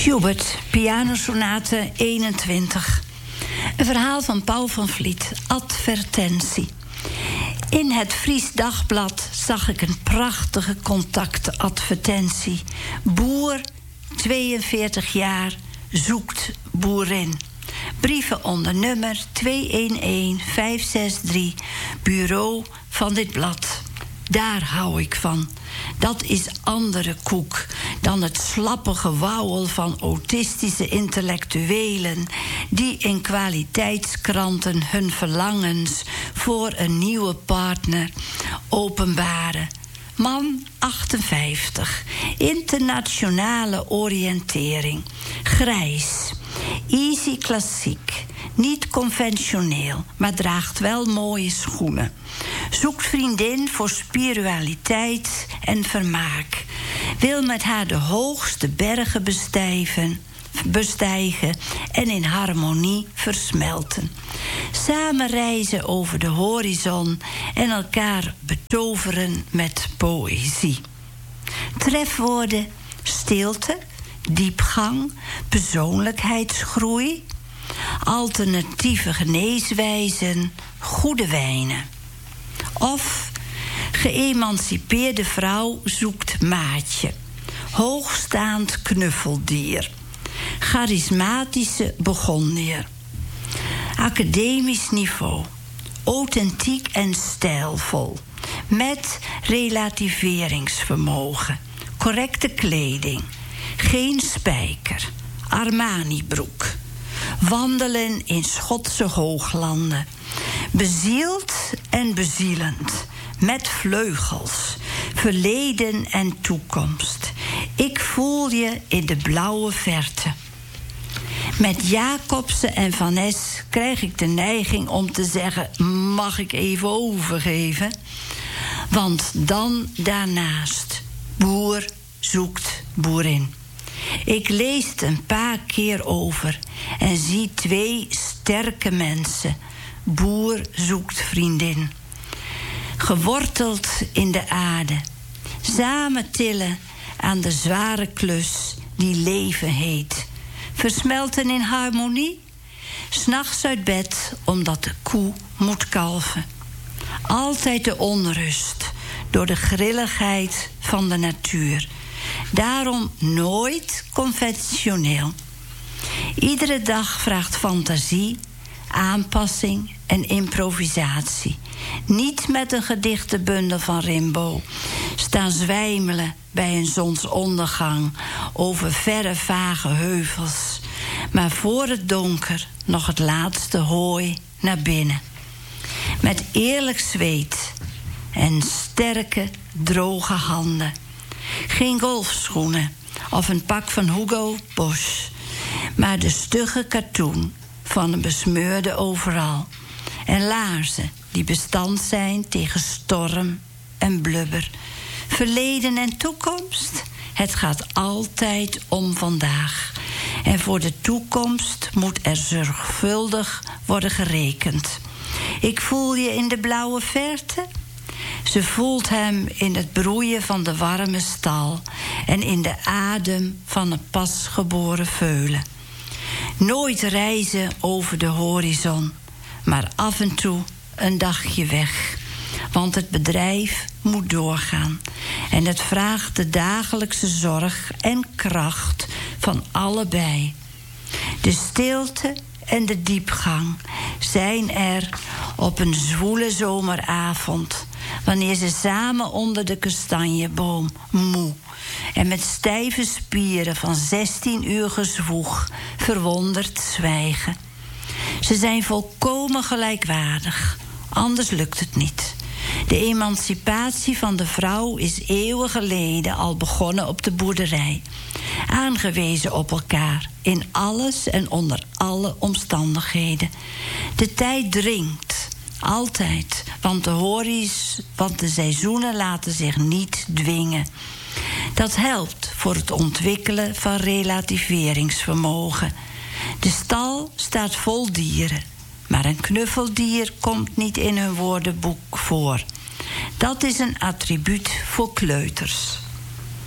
Schubert, pianosonate 21. Een verhaal van Paul van Vliet, advertentie. In het Fries Dagblad zag ik een prachtige contactadvertentie. Boer, 42 jaar, zoekt boerin. Brieven onder nummer 211563, bureau van dit blad. Daar hou ik van. Dat is andere koek dan het slappige wauwel van autistische intellectuelen die in kwaliteitskranten hun verlangens voor een nieuwe partner openbaren. Man 58, internationale oriëntering, grijs, easy klassiek, niet conventioneel, maar draagt wel mooie schoenen. Zoekt vriendin voor spiritualiteit en vermaak. Wil met haar de hoogste bergen bestijgen en in harmonie versmelten. Samen reizen over de horizon en elkaar betoveren met poëzie. Trefwoorden: stilte, diepgang, persoonlijkheidsgroei, alternatieve geneeswijzen, goede wijnen. Of geëmancipeerde vrouw zoekt maatje, hoogstaand knuffeldier, charismatische begonnier, academisch niveau, authentiek en stijlvol, met relativeringsvermogen, correcte kleding, geen spijker, Armani-broek, wandelen in Schotse hooglanden, bezield en bezielend, met vleugels, verleden en toekomst. Ik voel je in de blauwe verte. Met Jacobsen en Van Es krijg ik de neiging om te zeggen: mag ik even overgeven? Want dan daarnaast, boer zoekt boerin. Ik lees het een paar keer over en zie twee sterke mensen. Boer zoekt vriendin. Geworteld in de aarde. Samen tillen aan de zware klus die leven heet. Versmelten in harmonie. 's Nachts uit bed omdat de koe moet kalven. Altijd de onrust door de grilligheid van de natuur. Daarom nooit conventioneel. Iedere dag vraagt fantasie, aanpassing en improvisatie. Niet met een gedichtenbundel van Rimbaud staan zwijmelen bij een zonsondergang over verre vage heuvels, maar voor het donker nog het laatste hooi naar binnen. Met eerlijk zweet en sterke, droge handen. Geen golfschoenen of een pak van Hugo Boss, maar de stugge katoen van een besmeurde overal. En laarzen die bestand zijn tegen storm en blubber. Verleden en toekomst, het gaat altijd om vandaag. En voor de toekomst moet er zorgvuldig worden gerekend. Ik voel je in de blauwe verte. Ze voelt hem in het broeien van de warme stal en in de adem van een pasgeboren veulen. Nooit reizen over de horizon, maar af en toe een dagje weg. Want het bedrijf moet doorgaan en het vraagt de dagelijkse zorg en kracht van allebei. De stilte en de diepgang zijn er op een zwoele zomeravond, wanneer ze samen onder de kastanjeboom, moe en met stijve spieren van 16 uur gezwoeg, verwonderd zwijgen. Ze zijn volkomen gelijkwaardig, anders lukt het niet. De emancipatie van de vrouw is eeuwen geleden al begonnen op de boerderij. Aangewezen op elkaar, in alles en onder alle omstandigheden. De tijd dringt, altijd, want de seizoenen laten zich niet dwingen. Dat helpt voor het ontwikkelen van relativeringsvermogen. De stal staat vol dieren, maar een knuffeldier komt niet in hun woordenboek voor. Dat is een attribuut voor kleuters.